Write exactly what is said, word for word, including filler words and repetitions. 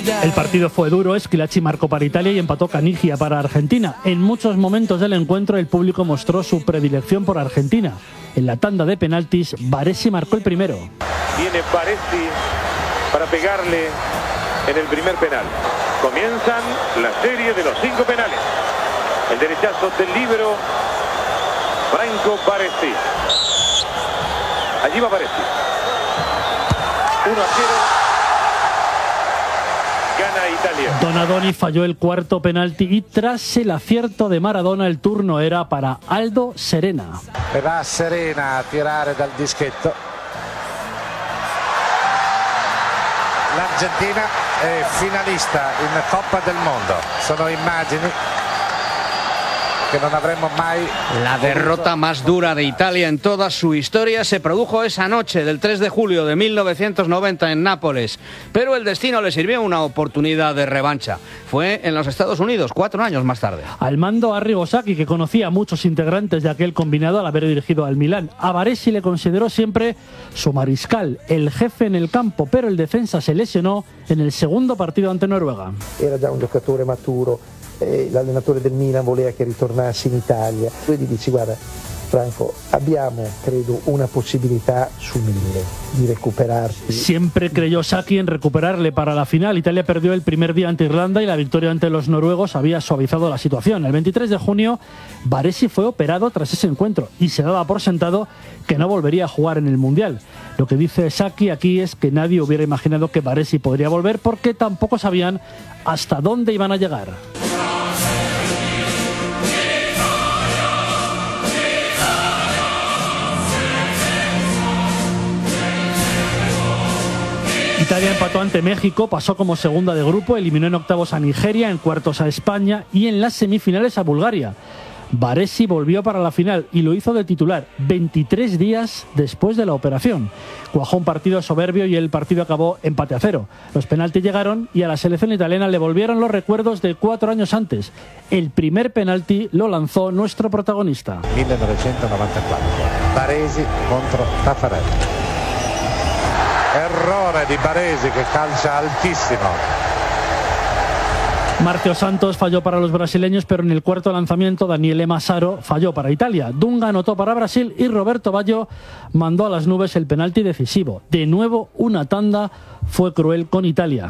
El partido fue duro, Schillaci marcó para Italia y empató Canigia para Argentina. En muchos momentos del encuentro el público mostró su predilección por Argentina. En la tanda de penaltis, Baresi marcó el primero. Viene Baresi para pegarle en el primer penal. Comienzan la serie de los cinco penales. El derechazo del líbero Franco Baresi. Allí va Baresi. uno a cero. Gana Italia. Donadoni falló el cuarto penalti y tras el acierto de Maradona el turno era para Aldo Serena. E va Serena a tirare dal dischetto. L'Argentina è finalista in Coppa del Mondo. Sono immagini que no habremos mai. La derrota más dura de Italia en toda su historia se produjo esa noche del tres de julio de mil novecientos noventa en Nápoles, pero el destino le sirvió una oportunidad de revancha. Fue en los Estados Unidos, cuatro años más tarde. Al mando Arrigo Sacchi, que conocía a muchos integrantes de aquel combinado al haber dirigido al Milán. A Baresi le consideró siempre su mariscal, el jefe en el campo, pero el defensa se lesionó en el segundo partido ante Noruega. Era già un giocatore maturo. Eh, l'allenatore del Milan voleva che ritornassi in Italia. Tu gli dici: guarda Franco, abbiamo credo una possibilità su mille di recuperarti. Siempre creyó Sacchi en recuperarle para la final. Italia perdió el primer día ante Irlanda y la victoria ante los noruegos había suavizado la situación. El veintitrés de junio Baresi fue operado tras ese encuentro y se daba por sentado que no volvería a jugar en el Mundial. Lo que dice Sacchi aquí es que nadie hubiera imaginado que Baresi podría volver porque tampoco sabían hasta dónde iban a llegar. Italia empató ante México, pasó como segunda de grupo, eliminó en octavos a Nigeria, en cuartos a España y en las semifinales a Bulgaria. Baresi volvió para la final y lo hizo de titular veintitrés días después de la operación. Cuajó un partido soberbio y el partido acabó empate a cero. Los penaltis llegaron y a la selección italiana le volvieron los recuerdos de cuatro años antes. El primer penalti lo lanzó nuestro protagonista. mil novecientos noventa y cuatro. Baresi contro Taffarelli. Errore di Baresi che calcia altissimo. Marcio Santos falló para los brasileños, pero en el cuarto lanzamiento Daniele Massaro falló para Italia. Dunga anotó para Brasil y Roberto Baggio mandó a las nubes el penalti decisivo. De nuevo una tanda fue cruel con Italia.